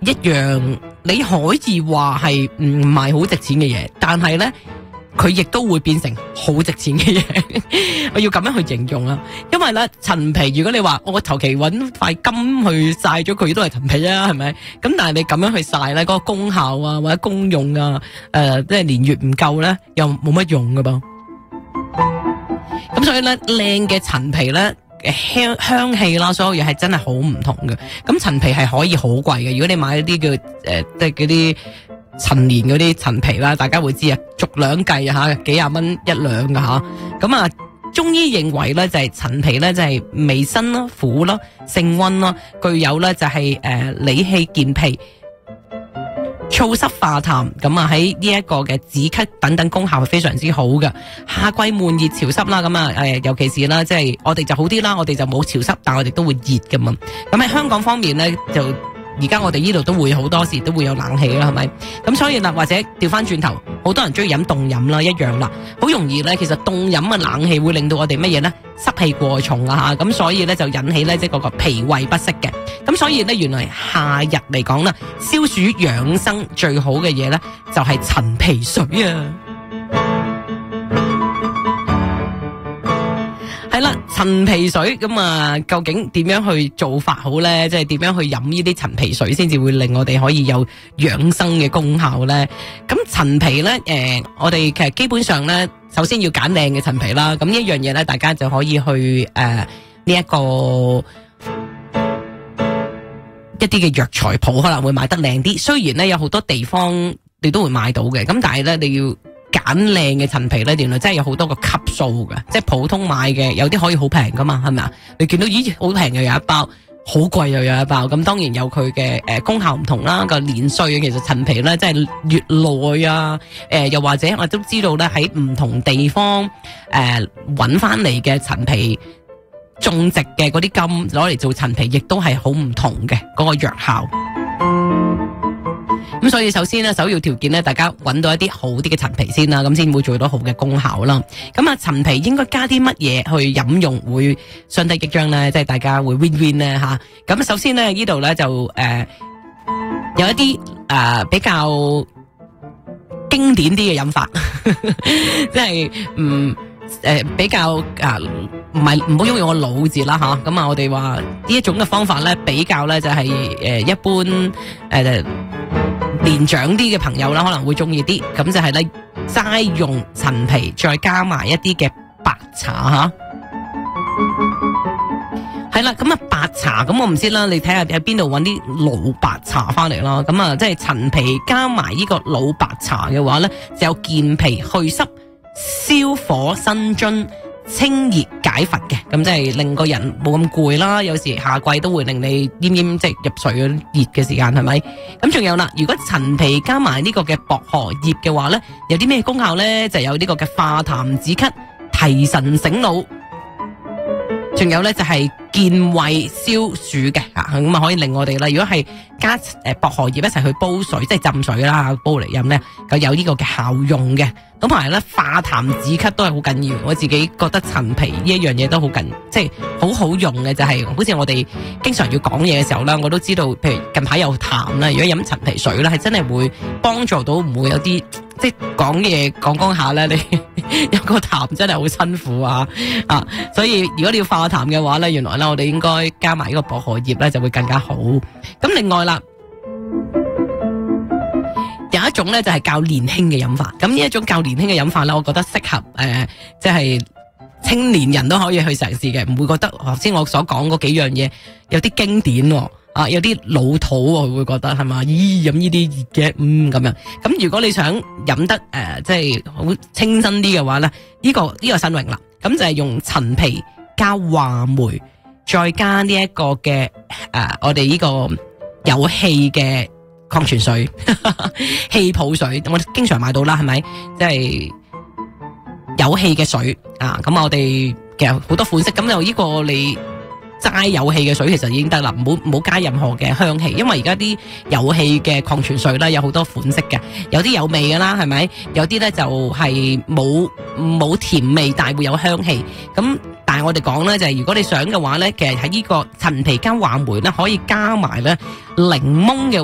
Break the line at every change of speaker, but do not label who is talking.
一樣你可以話係唔係好值錢嘅嘢，但係咧佢亦都會變成好值錢嘅嘢。我要咁樣去形容啦，因為咧陳皮，如果你話我求其搵塊金去曬咗佢，都係陳皮啊，係咪？咁但係你咁樣去曬咧，嗰個功效啊或者功用啊，即係年月唔夠咧，又冇乜用噶噃。咁所以咧，靚嘅陳皮咧，香氣啦，所有嘢係真係好唔同嘅。咁陳皮係可以好貴嘅，如果你買一啲叫即係嗰啲陳年嗰啲陳皮啦，大家會知啊，逐兩計啊吓，幾廿蚊一兩噶吓。咁啊，中醫認為咧就係陳皮咧就係味辛啦、苦啦、性溫啦，具有咧就係理氣健脾、燥濕化痰，咁啊喺呢一個嘅止咳等等功效係非常之好嘅。夏季悶熱潮濕啦，咁啊尤其是啦，即係我哋就好啲啦，我哋就冇潮濕，但係我哋都會熱噶嘛。咁喺香港方面咧就。而家我哋呢度都會好多時都會有冷氣啦，係咪？咁所以啦，或者調翻轉頭，好多人中意飲凍飲啦，一樣啦，好容易咧。其實凍飲嘅冷氣會令到我哋乜嘢咧？濕氣過重啊吓，咁所以咧就引起咧即係嗰個脾胃不適嘅。咁所以咧原來夏日嚟講啦，消暑養生最好嘅嘢咧就係陳皮水啊。係啦，陳皮水咁啊，究竟點樣去做法好咧？即係點樣去飲呢啲陳皮水先至會令我哋可以有養生嘅功效咧？咁陳皮咧，我哋其實基本上咧，首先要揀靚嘅陳皮啦。咁呢一樣嘢咧，大家就可以去呢一個一啲嘅藥材鋪可能會買得靚啲。雖然咧有好多地方你都會買到嘅，咁但係咧你要揀靚嘅陳皮咧，原來真係有好多個級數嘅，即係普通買嘅有啲可以好平噶嘛，係咪啊？你見到咦好平又有一包，好貴又有一包，咁當然有佢嘅功效唔同啦。個年歲其實陳皮咧，真係越耐啊，又或者我都知道咧喺唔同地方揾翻嚟嘅陳皮種植嘅嗰啲金攞嚟做陳皮，亦都係好唔同嘅嗰個藥效。咁所以首先咧，首要條件咧，大家揾到一啲好啲嘅陳皮先啦，咁先會做到好嘅功效啦。咁啊，陳皮應該加啲乜嘢去飲用會相得益彰咧？即係大家會 win win 咧吓。咁首先咧，呢度咧就有一啲比較經典啲嘅飲法，即係比較唔好用個老字啦吓。咁啊，我哋話呢一種嘅方法咧，比較咧就係一般年長啲嘅朋友啦，可能會中意啲，咁就係咧齋用陳皮，再加埋一啲嘅白茶吓。係啦，咁啊白茶，咁我唔知啦，你睇下喺邊度揾啲老白茶翻嚟啦。咁啊，即係陳皮加埋呢個老白茶嘅話咧，就有健脾去濕、消火生津、清熱解乏嘅，咁即係令個人冇咁攰啦。有時夏季都會令你奄奄即係入睡嗰啲熱嘅時間，係咪？咁仲有啦，如果陳皮加埋呢個嘅薄荷葉嘅話咧，有啲咩功效咧？就有呢個嘅化痰止咳、提神醒腦，仲有咧就係健胃消暑嘅啊，咁啊可以令我哋啦。如果係加薄荷葉一齊去煲水，即係浸水啦，煲嚟飲咧，就有呢個嘅效用嘅。咁同埋咧化痰止咳都係好緊要，我自己覺得陳皮呢一樣嘢都好緊，即係好好用嘅，就係好似我哋經常要講嘢嘅時候啦，我都知道，譬如近排有痰啦，如果飲陳皮水咧，係真係會幫助到，唔會有啲即係講嘢講下咧，你有個痰真係好辛苦啊！所以如果你要化痰嘅話咧，原來咧我哋應該加埋呢個薄荷葉咧，就會更加好。咁另外啦，有一種咧就係較年輕嘅飲法，咁呢一種較年輕嘅飲法咧，我覺得適合即係青年人都可以去嘗試嘅，唔會覺得頭先我所講嗰幾樣嘢有啲經典有啲老土會覺得係嘛？咦，飲呢啲熱嘅咁樣。咁如果你想飲得即係好清新啲嘅話咧，呢個新穎啦，咁就係用陳皮加話梅，再加呢一個嘅我哋呢個有氣嘅礦泉水、氣泡水，我哋經常買到啦，係咪？即係有氣嘅水啊！咁我哋其實好多款式，咁就呢個你齋有氣嘅水其實已經得啦，唔好加任何嘅香氣，因為而家啲有氣嘅礦泉水咧有好多款式嘅，有啲有味㗎啦，係咪？有啲咧就係冇甜味，但係會有香氣。咁但係我哋講咧就係如果你想嘅話咧，其實喺呢個陳皮加話梅咧可以加埋咧檸檬嘅